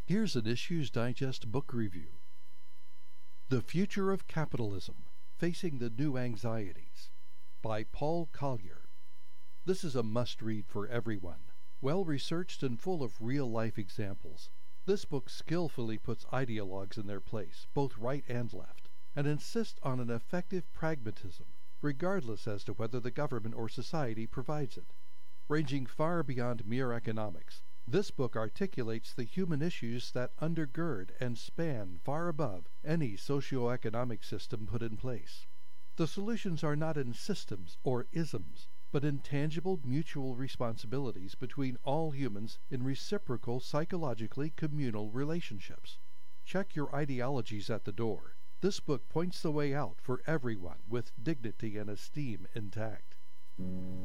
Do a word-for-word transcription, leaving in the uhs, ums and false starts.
Here's an Issues Digest book review. The Future of Capitalism, Facing the New Anxieties, by Paul Collier. This is a must-read for everyone. Well-researched and full of real-life examples, this book skillfully puts ideologues in their place, both right and left, and insists on an effective pragmatism, regardless as to whether the government or society provides it. Ranging far beyond mere economics, this book articulates the human issues that undergird and span far above any socio-economic system put in place. The solutions are not in systems or isms, but in tangible mutual responsibilities between all humans in reciprocal, psychologically communal relationships. Check your ideologies at the door. This book points the way out for everyone with dignity and esteem intact.